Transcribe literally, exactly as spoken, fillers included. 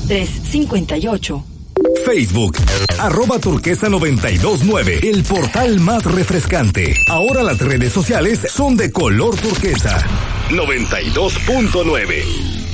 tres cinco ocho. Facebook, arroba turquesa noventa y dos nueve, el portal más refrescante. Ahora las redes sociales son de color turquesa. noventa y dos punto nueve.